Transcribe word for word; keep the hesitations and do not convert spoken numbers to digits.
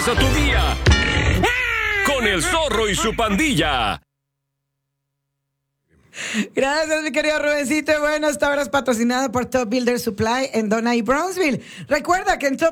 empieza tu día con el zorro y su pandilla. Gracias, mi querido Rubencito. Bueno, esta hora es patrocinado por Top Builder Supply en Donna y Brownsville. Recuerda que en Top